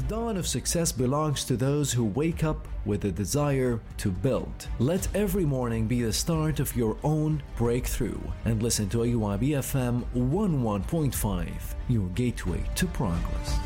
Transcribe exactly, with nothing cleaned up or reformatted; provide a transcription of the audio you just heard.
dawn of success belongs to those who wake up with a desire to build. Let every morning be the start of your own breakthrough. And listen to A Y B F M one oh one point five, your gateway to progress.